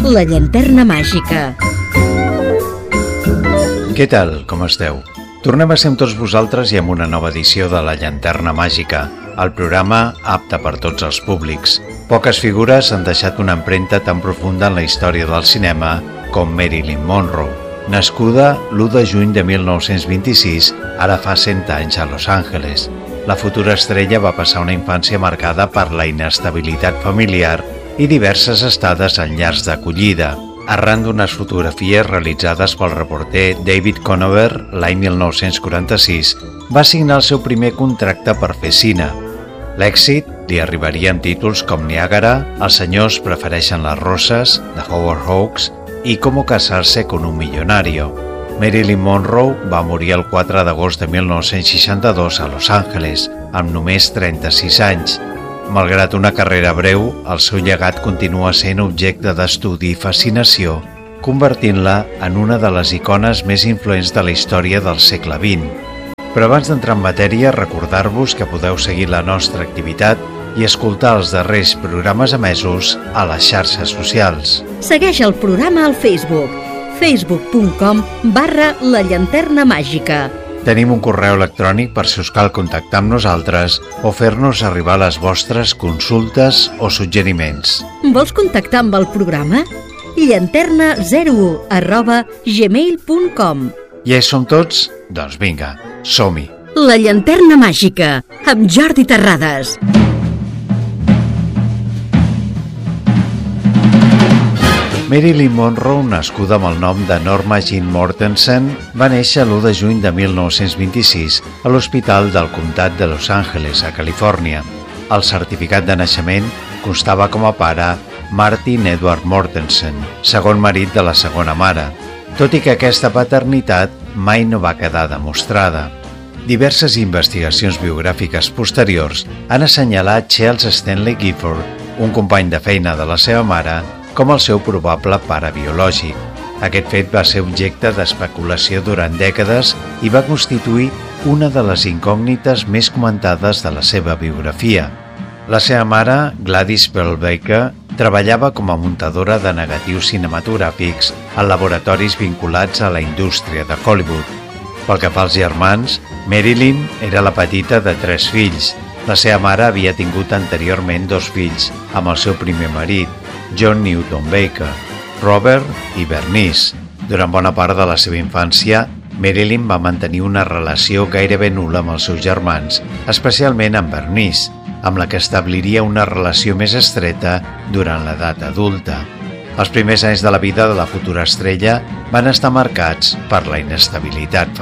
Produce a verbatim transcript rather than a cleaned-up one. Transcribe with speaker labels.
Speaker 1: La llanterna màgica.
Speaker 2: Què tal, com esteu? Tornem a ser amb tots vosaltres i amb una nova edició de La llanterna màgica, el programa apte per tots els públics. Poques figures han deixat una empremta tan profunda en la història del cinema com Marilyn Monroe. Nascuda l'u de juny de mil nou-cents vint-i-sis, ara fa cent anys a Los Angeles. La futura estrella va passar una infància marcada per la inestabilitat familiar i diverses estades en llars d'acollida, arran d'unes fotografies realitzades pel reporter David Conover l'any mil nou-cents quaranta-sis, va signar el seu primer contracte per fer cine. L'èxit li arribaria amb títols com Niàgara, Els senyors prefereixen les roses, de Howard Hawks, i Cómo casarse con un millonario. Marilyn Monroe va morir el quatre d'agost de mil nou-cents seixanta-dos a Los Angeles, amb només trenta-sis anys. Malgrat una carrera breu, el seu llegat continua sent objecte d'estudi i fascinació, convertint-la en una de les icones més influents de la història del segle vint. Però abans d'entrar en matèria, recordar-vos que podeu seguir la nostra activitat i escoltar els darrers programes emesos a les xarxes socials.
Speaker 1: Segueix el programa al Facebook, facebook punt com barra la llanterna màgica.
Speaker 2: Tenim un correu electrònic per si us cal contactar amb nosaltres o fer-nos arribar les vostres consultes o suggeriments.
Speaker 1: Vols contactar amb el programa? llanterna zero u arroba gmail punt com.
Speaker 2: Ja hi som tots? Doncs vinga, som-hi!
Speaker 1: La llanterna màgica, amb Jordi Terrades.
Speaker 2: Marilyn Monroe, nascuda amb el nom de Norma Jean Mortensen, va néixer l'u de juny de mil nou-cents vint-i-sis a l'Hospital del Comtat de Los Angeles, a Califòrnia. El certificat de naixement constava com a pare Martin Edward Mortensen, segon marit de la segona mare, tot i que aquesta paternitat mai no va quedar demostrada. Diverses investigacions biogràfiques posteriors han assenyalat Charles Stanley Gifford, un company de feina de la seva mare, com el seu probable pare biològic. Aquest fet va ser objecte d'especulació durant dècades i va constituir una de les incògnites més comentades de la seva biografia. La seva mare, Gladys Pearl Baker, treballava com a muntadora de negatius cinematogràfics a laboratoris vinculats a la indústria de Hollywood. Pel que fa als germans, Marilyn era la petita de tres fills. La seva mare havia tingut anteriorment dos fills amb el seu primer marit, John Newton Baker, Robert i Bernice. Durant bona part de la seva infància, Marilyn va mantenir una relació gairebé nul·la amb els seus germans, especialment amb Bernice, amb la que establiria una relació més estreta durant l'edat adulta. Els primers anys de la vida de la futura estrella van estar marcats per la inestabilitat